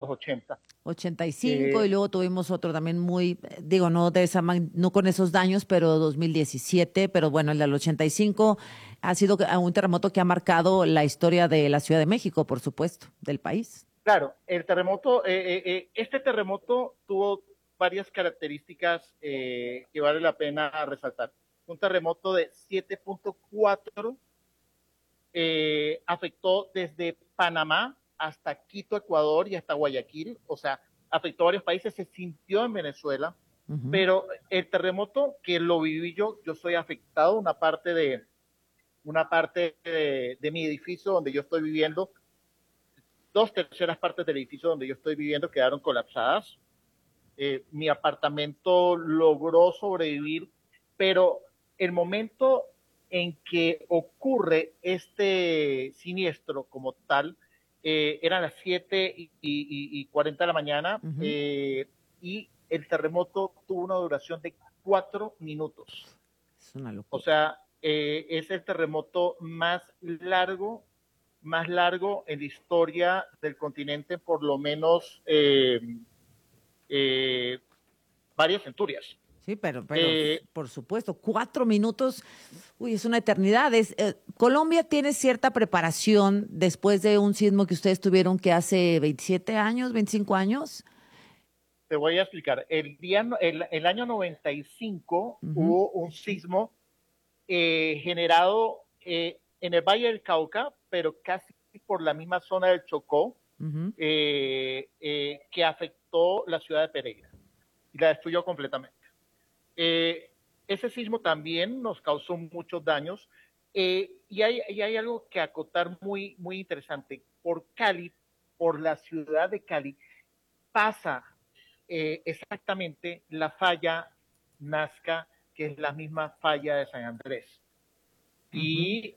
80. 85 y luego tuvimos otro también muy, digo, no de esa no con esos daños, pero 2017, pero bueno, el del 85 ha sido un terremoto que ha marcado la historia de la Ciudad de México, por supuesto, del país. Claro, el terremoto, este terremoto tuvo varias características que vale la pena resaltar. Un terremoto de 7.4 afectó desde Panamá hasta Quito, Ecuador y hasta Guayaquil, o sea, afectó a varios países, se sintió en Venezuela, pero el terremoto que lo viví yo soy afectado, una parte de mi edificio donde yo estoy viviendo, 2/3 partes del edificio donde yo estoy viviendo quedaron colapsadas. Mi apartamento logró sobrevivir, pero el momento en que ocurre este siniestro como tal, eran las 7:40 de la mañana, y el terremoto tuvo una duración de 4 minutos. Es una O locura. sea, es el terremoto más largo en la historia del continente, por lo menos eh, varias centurias. Sí, pero Eh, por supuesto, 4 minutos, uy, es una eternidad. Colombia tiene cierta preparación después de un sismo que ustedes tuvieron que hace 27 años, 25 años. Te voy a explicar. El año 95 Ujú, hubo un sismo generado en el Valle del Cauca, pero casi por la misma zona del Chocó, ujú. que afectó la ciudad de Pereira y la destruyó completamente. Eh, Ese sismo también nos causó muchos daños, y hay algo que acotar muy, muy interesante. Por Cali, por la ciudad de Cali, pasa exactamente la falla Nazca, que es la misma falla de San Andrés. Ujú, Y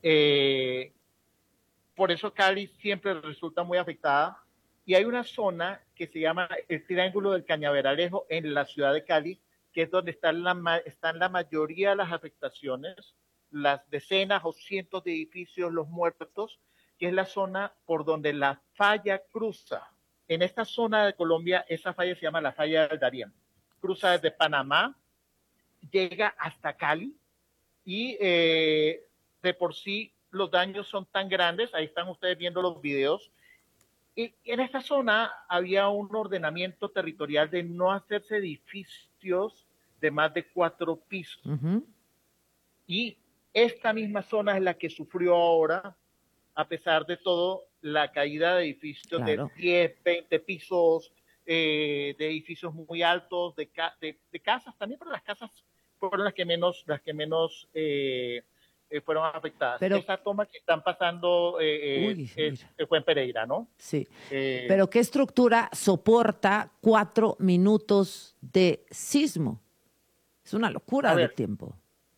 por eso Cali siempre resulta muy afectada. Y hay una zona que se llama el Triángulo del Cañaveralejo en la ciudad de Cali, que es donde están la mayoría de las afectaciones, las decenas o cientos de edificios, los muertos, que es la zona por donde la falla cruza. En esta zona de Colombia, esa falla se llama la falla del Darién. Cruza desde Panamá, llega hasta Cali, y de por sí los daños son tan grandes, ahí están ustedes viendo los videos, y en esta zona había un ordenamiento territorial de no hacerse edificios de más de 4 pisos. ujú, Y esta misma zona es la que sufrió ahora, a pesar de todo, la caída de edificios de claro. 10, 20 pisos, de edificios muy altos, de casas también, pero las casas fueron las que menos fueron afectadas. Pero, Esa toma que están pasando uy, mira, fue en Pereira, ¿no? sí. Eh, Pero ¿qué estructura soporta 4 minutos de sismo? Es una a locura de ver, tiempo.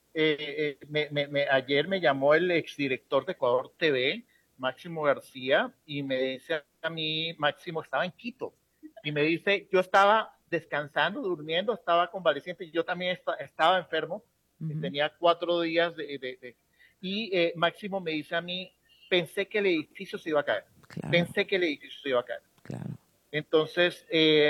ayer me llamó el exdirector de Ecuador TV, Máximo García, y me dice a mí, Máximo estaba en Quito, y me dice, yo estaba descansando, durmiendo, estaba convaleciente, yo también estaba enfermo, Ujú, tenía 4 días y Máximo me dice a mí, pensé que el edificio se iba a caer, claro, pensé que el edificio se iba a caer. claro. Entonces,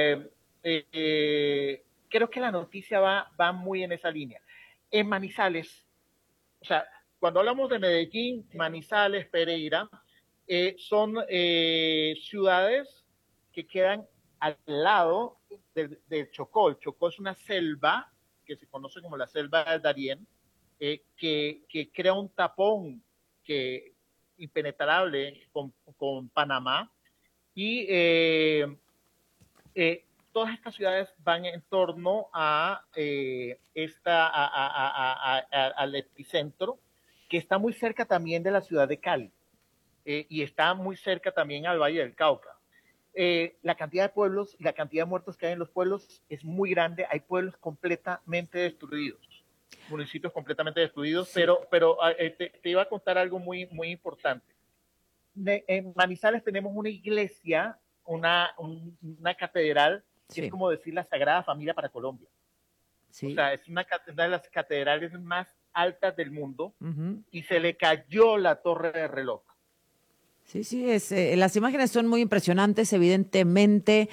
creo que la noticia va muy en esa línea. En Manizales, o sea, cuando hablamos de Medellín, Manizales, Pereira, son ciudades que quedan al lado del Chocó. El Chocó es una selva que se conoce como la selva del Darién, que crea un tapón que impenetrable con Panamá, y todas estas ciudades van en torno al epicentro, que está muy cerca también de la ciudad de Cali, y está muy cerca también al Valle del Cauca. La cantidad de pueblos y la cantidad de muertos que hay en los pueblos es muy grande. Hay pueblos completamente destruidos, municipios completamente destruidos, Sí, pero te iba a contar algo muy, muy importante. En Manizales tenemos una iglesia, una catedral, que es sí, como decir la Sagrada Familia para Colombia. O sí. sea, es una de las catedrales más altas del mundo, Ujú. y se le cayó la torre de reloj. Sí, sí, las imágenes son muy impresionantes, evidentemente.